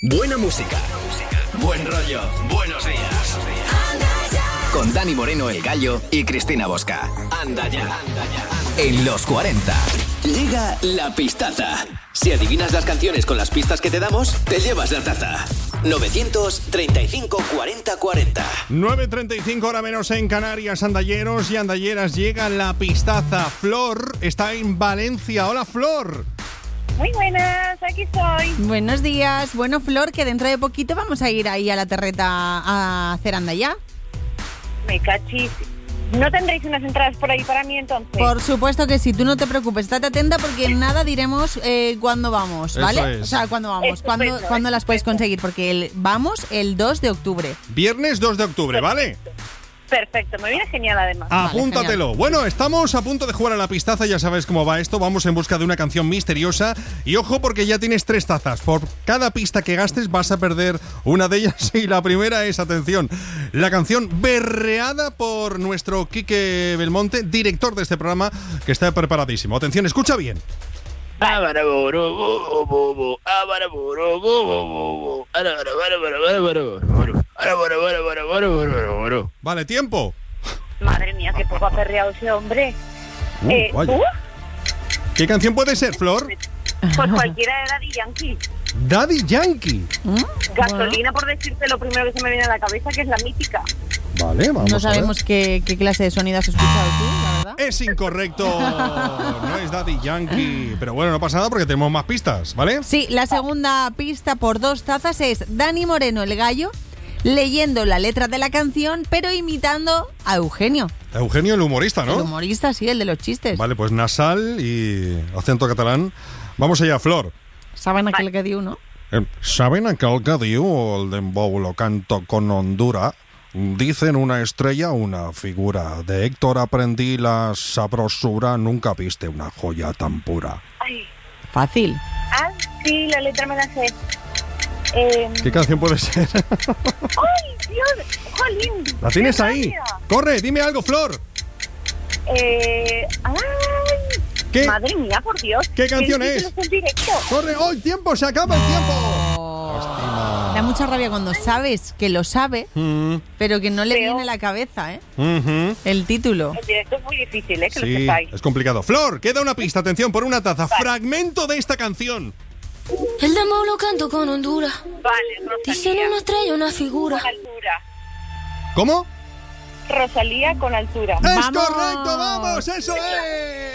Buena música, buen rollo, buenos días. Con Dani Moreno, El Gallo, y Cristina Bosca. Anda ya. En los 40. Llega la pistaza. Si adivinas las canciones con las pistas que te damos, te llevas la taza. 935 40 40. 9:35, hora menos en Canarias. Andalleros y andalleras, llega la pistaza. Flor está en Valencia. Hola, Flor. Muy buenas, aquí estoy. Buenos días. Bueno, Flor, que dentro de poquito vamos a ir ahí a la terreta a hacer anda ya. Me cachis. ¿No tendréis unas entradas por ahí para mí entonces? Por supuesto que sí, tú no te preocupes, estate atenta porque en nada diremos cuándo vamos, ¿vale? Eso es. O sea, cuándo vamos, cuándo las puedes conseguir, porque vamos el 2 de octubre. Viernes 2 de octubre, ¿vale? Perfecto, me viene genial además. Apúntatelo. Vale, bueno, estamos a punto de jugar a la pistaza, ya sabes cómo va esto. Vamos en busca de una canción misteriosa. Y ojo, porque ya tienes 3 tazas. Por cada pista que gastes vas a perder una de ellas. Y la primera es, atención, la canción berreada por nuestro Quique Belmonte, director de este programa, que está preparadísimo. Atención, escucha bien. Vale, tiempo. Madre mía, qué poco ha perreado ese hombre. Vaya. ¿Qué canción puede ser, Flor? Pues cualquiera de Daddy Yankee. Daddy Yankee. Gasolina, por decirte lo primero que se me viene a la cabeza, que es la mítica. Vale, vamos No a sabemos qué clase de sonido has escuchado tú, la verdad. ver. Es incorrecto. No es Daddy Yankee. Pero bueno, no pasa nada porque tenemos más pistas, ¿vale? Sí, la segunda pista por 2 tazas es Dani Moreno, El Gallo, leyendo la letra de la canción, pero imitando a Eugenio. Eugenio, el humorista, ¿no? El humorista, sí, el de los chistes. Vale, pues nasal y acento catalán. Vamos allá, Flor. ¿Saben aquel que dio, no? ¿Saben aquel que diu el dembow lo canto con Honduras? Dicen una estrella, una figura. De Héctor aprendí la sabrosura, nunca viste una joya tan pura. Ay. Fácil. Sí, la letra me la sé. ¿Qué canción puede ser? ¡Ay, Dios! ¡Jolín! ¿La tienes ¡Qué ahí? rápida! Corre, dime algo, Flor. ¡Ay! ¿Qué? Madre mía, por Dios. ¿Qué canción ¿Qué es? título en directo? Corre, ¡oh, el tiempo! ¡Se acaba el tiempo! Oh. Da mucha rabia cuando sabes que lo sabe, pero que no le viene a la cabeza, ¿eh? El título. El directo es muy difícil, que lo Sí, sepáis. es complicado. Flor, queda una pista, atención, por una taza. Vale. Fragmento de esta canción. El dembow lo canto con Honduras. Vale, Dicen Rosalía. una estrella, una figura. Con altura. ¿Cómo? Rosalía con altura. ¡Es correcto! ¡Vamos! ¡Eso es!